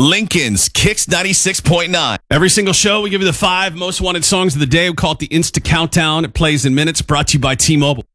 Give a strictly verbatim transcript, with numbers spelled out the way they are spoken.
Lincoln's Kicks ninety-six point nine. Every single show, we give you the five most wanted songs of the day. We call it the Insta Countdown. It plays in minutes, brought to you by T-Mobile.